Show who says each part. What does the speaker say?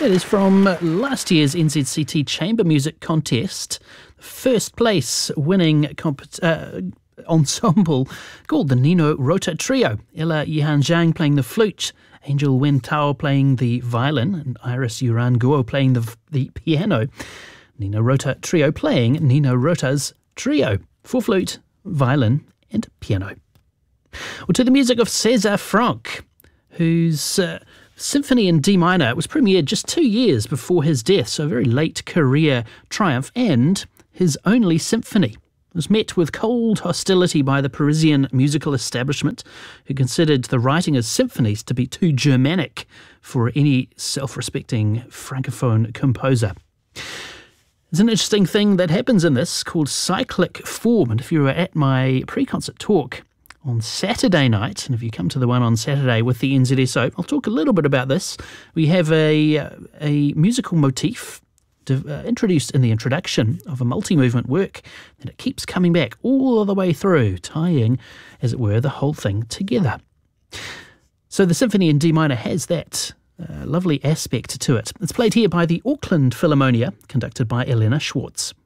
Speaker 1: It is from last year's NZCT Chamber Music Contest. First place winning ensemble called the Nino Rota Trio. Ella Yihan Zhang playing the flute, Angel Wen Tao playing the violin, and Iris Yuran Guo playing the piano. Nino Rota Trio playing Nino Rota's Trio for flute, violin and piano. Well, to the music of César Franck, whose Symphony in D minor was premiered just 2 years before his death, so a very late career triumph, and his only symphony. It was met with cold hostility by the Parisian musical establishment, who considered the writing of symphonies to be too Germanic for any self-respecting francophone composer. There's an interesting thing that happens in this called cyclic form, and if you were at my pre-concert talk on Saturday night, and if you come to the one on Saturday with the NZSO, I'll talk a little bit about this. We have a musical motif introduced in the introduction of a multi-movement work, and it keeps coming back all the way through, tying, as it were, the whole thing together. So the Symphony in D minor has that lovely aspect to it. It's played here by the Auckland Philharmonia, conducted by Elena Schwartz.